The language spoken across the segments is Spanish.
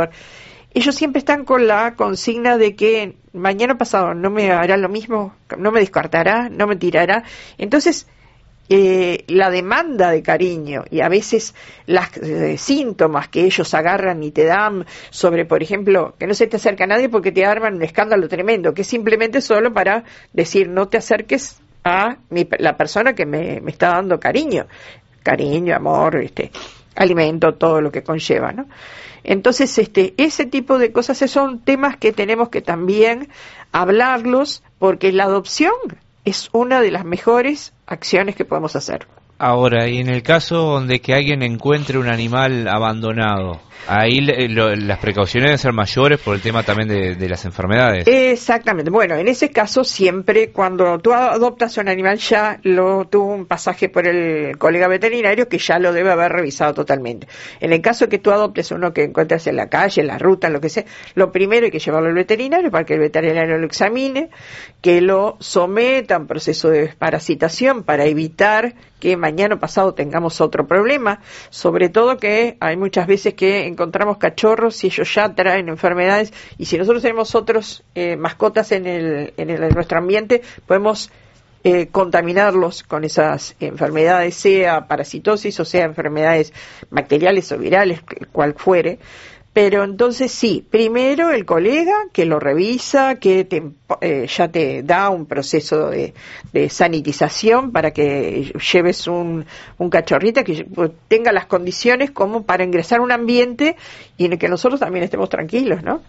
acogedor. Ellos siempre están con la consigna de que mañana pasado no me hará lo mismo, no me descartará, no me tirará. Entonces, la demanda de cariño y a veces los síntomas que ellos agarran y te dan sobre, por ejemplo, que no se te acerca a nadie porque te arman un escándalo tremendo, que es simplemente solo para decir no te acerques a la persona que me está dando cariño, amor, alimento, todo lo que conlleva, ¿no? Entonces, ese tipo de cosas son temas que tenemos que también hablarlos, porque la adopción es una de las mejores acciones que podemos hacer. Ahora, y en el caso de que alguien encuentre un animal abandonado, ahí las precauciones deben ser mayores por el tema también de las enfermedades. Exactamente. Bueno, en ese caso siempre cuando tú adoptas un animal ya tuvo un pasaje por el colega veterinario que ya lo debe haber revisado totalmente. En el caso que tú adoptes uno que encuentres en la calle, en la ruta, lo que sea, lo primero hay que llevarlo al veterinario para que el veterinario lo examine, que lo someta a un proceso de desparasitación para evitar que mañana pasado tengamos otro problema, sobre todo que hay muchas veces que encontramos cachorros y ellos ya traen enfermedades, y si nosotros tenemos otros mascotas en nuestro ambiente, podemos contaminarlos con esas enfermedades, sea parasitosis o sea enfermedades bacteriales o virales, cual fuere. Pero entonces sí, primero el colega que lo revisa, que ya te da un proceso de sanitización para que lleves un cachorrita que tenga las condiciones como para ingresar a un ambiente y en el que nosotros también estemos tranquilos, ¿no?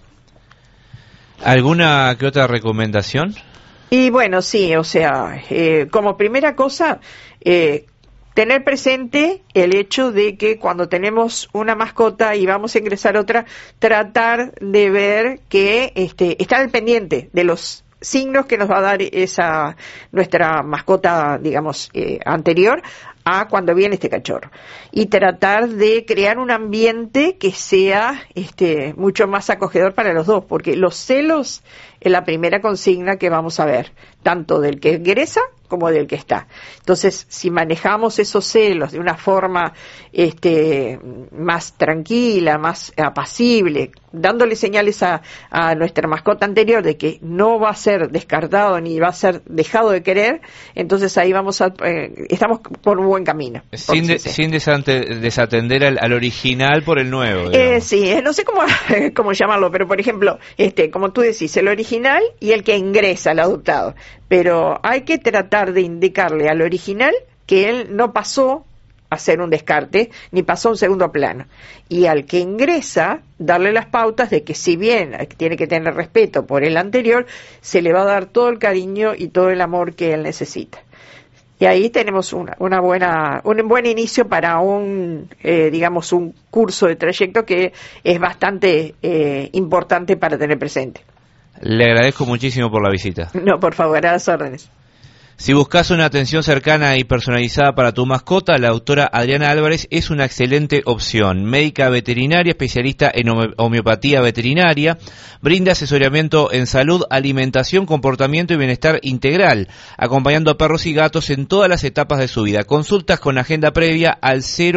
¿Alguna que otra recomendación? Y bueno, sí, o sea, como primera cosa, tener presente el hecho de que cuando tenemos una mascota y vamos a ingresar otra, tratar de ver que estar al pendiente de los signos que nos va a dar nuestra mascota, digamos, anterior a cuando viene este cachorro, y tratar de crear un ambiente que sea mucho más acogedor para los dos, porque los celos es la primera consigna que vamos a ver, tanto del que ingresa como del que está. Entonces, si manejamos esos celos de una forma más tranquila, más apacible, dándole señales a nuestra mascota anterior de que no va a ser descartado ni va a ser dejado de querer, entonces ahí estamos por un buen camino. Sin desatender al original por el nuevo. Sí, no sé cómo llamarlo, pero por ejemplo, como tú decís, el original y el que ingresa al adoptado. Pero hay que tratar de indicarle al original que él no pasó a ser un descarte, ni pasó a un segundo plano. Y al que ingresa, darle las pautas de que si bien tiene que tener respeto por el anterior, se le va a dar todo el cariño y todo el amor que él necesita. Y ahí tenemos un buen inicio para un curso de trayecto que es bastante importante para tener presente. Le agradezco muchísimo por la visita. No, por favor, a las órdenes. Si buscas una atención cercana y personalizada para tu mascota, la doctora Adriana Álvarez es una excelente opción. Médica veterinaria, especialista en homeopatía veterinaria, brinda asesoramiento en salud, alimentación, comportamiento y bienestar integral, acompañando a perros y gatos en todas las etapas de su vida. Consultas con agenda previa al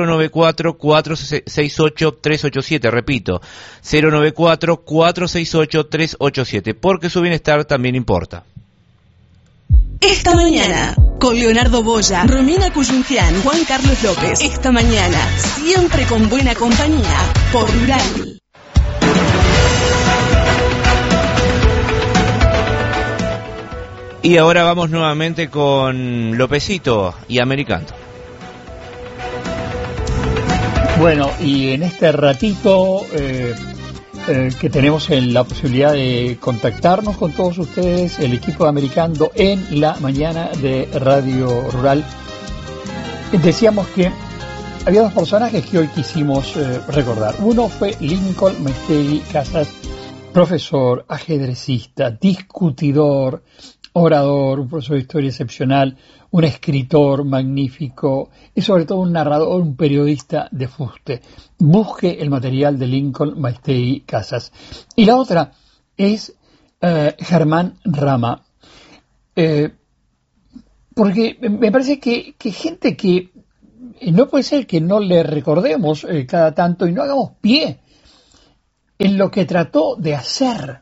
094-468-387, repito, 094-468-387, porque su bienestar también importa. Esta mañana, con Leonardo Boya, Romina Cuyuncián, Juan Carlos López. Esta mañana, siempre con buena compañía, por Rural. Y ahora vamos nuevamente con Lópezito y Americano. Bueno, y en este ratito que tenemos la posibilidad de contactarnos con todos ustedes, el equipo de Americando en la mañana de Radio Rural. Decíamos que había dos personajes que hoy quisimos recordar. Uno fue Lincoln Maistegui Casas, profesor, ajedrecista, discutidor, orador, un profesor de historia excepcional, un escritor magnífico y sobre todo un narrador, un periodista de fuste. Busque el material de Lincoln Maistegui Casas. Y la otra es Germán Rama. Porque me parece que gente que no puede ser que no le recordemos cada tanto y no hagamos pie en lo que trató de hacer,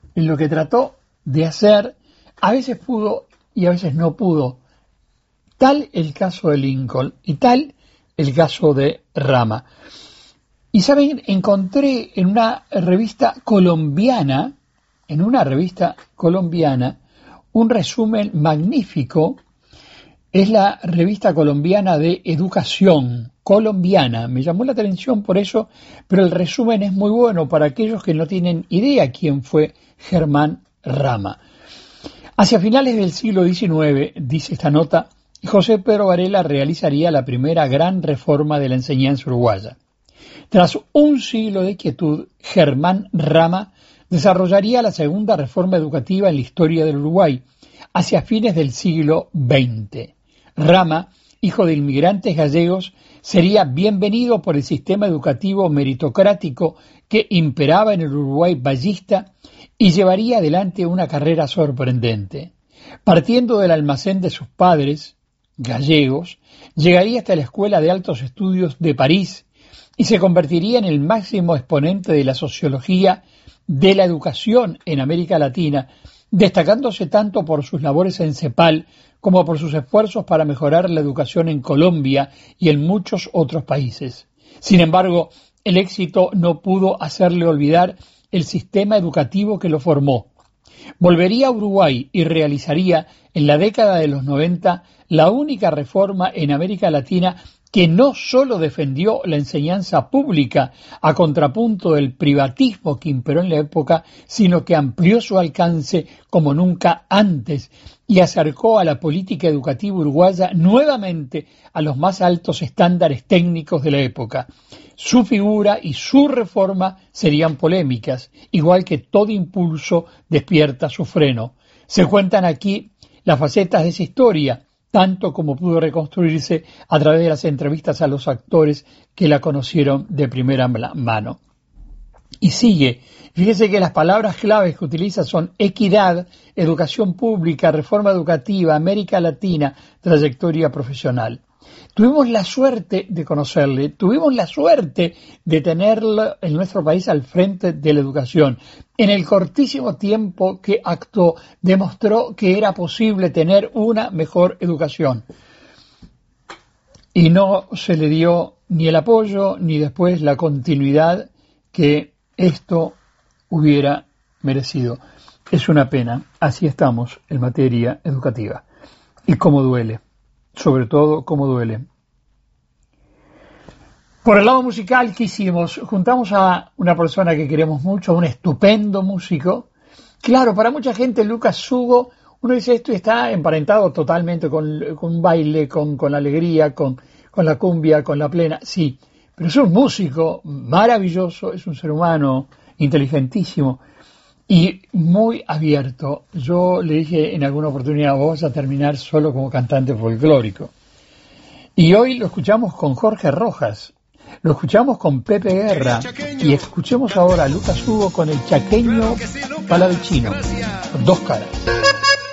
a veces pudo y a veces no pudo. Tal el caso de Lincoln y tal el caso de Rama. Y saben, encontré en una revista colombiana, un resumen magnífico. Es la revista colombiana de educación colombiana. Me llamó la atención por eso, pero el resumen es muy bueno para aquellos que no tienen idea quién fue Germán Rama. Hacia finales del siglo XIX, dice esta nota, José Pedro Varela realizaría la primera gran reforma de la enseñanza uruguaya. Tras un siglo de quietud, Germán Rama desarrollaría la segunda reforma educativa en la historia del Uruguay, hacia fines del siglo XX. Rama, hijo de inmigrantes gallegos, sería bienvenido por el sistema educativo meritocrático que imperaba en el Uruguay vallista y llevaría adelante una carrera sorprendente. Partiendo del almacén de sus padres, gallegos, llegaría hasta la Escuela de Altos Estudios de París y se convertiría en el máximo exponente de la sociología de la educación en América Latina, destacándose tanto por sus labores en CEPAL como por sus esfuerzos para mejorar la educación en Colombia y en muchos otros países. Sin embargo, el éxito no pudo hacerle olvidar el sistema educativo que lo formó. Volvería a Uruguay y realizaría en la década de los 90 la única reforma en América Latina que no solo defendió la enseñanza pública a contrapunto del privatismo que imperó en la época, sino que amplió su alcance como nunca antes y acercó a la política educativa uruguaya nuevamente a los más altos estándares técnicos de la época. Su figura y su reforma serían polémicas, igual que todo impulso despierta su freno. Se cuentan aquí las facetas de esa historia, tanto como pudo reconstruirse a través de las entrevistas a los actores que la conocieron de primera mano. Y sigue, fíjese que las palabras claves que utiliza son equidad, educación pública, reforma educativa, América Latina, trayectoria profesional. Tuvimos la suerte de conocerle, tuvimos la suerte de tenerlo en nuestro país al frente de la educación. En el cortísimo tiempo que actuó, demostró que era posible tener una mejor educación. Y no se le dio ni el apoyo ni después la continuidad que esto hubiera merecido. Es una pena, así estamos en materia educativa. Y cómo duele. Sobre todo, cómo duele. Por el lado musical, ¿qué hicimos? Juntamos a una persona que queremos mucho, a un estupendo músico. Claro, para mucha gente Lucas Hugo, uno dice esto y está emparentado totalmente con baile, con la alegría, con la cumbia, con la plena. Sí, pero es un músico maravilloso, es un ser humano inteligentísimo y muy abierto. Yo le dije en alguna oportunidad, vos vas a terminar solo como cantante folclórico. Y hoy lo escuchamos con Jorge Rojas, lo escuchamos con Pepe Guerra y escuchemos ahora a Lucas Hugo con el chaqueño palavecino, Dos Caras.